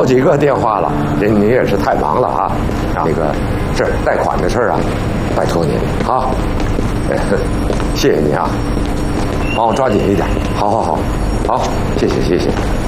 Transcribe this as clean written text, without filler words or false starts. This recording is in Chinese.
好几个电话了，你也是太忙了啊。那个是贷款的事儿啊，拜托您啊，谢谢你啊，帮我抓紧一点。好，谢谢。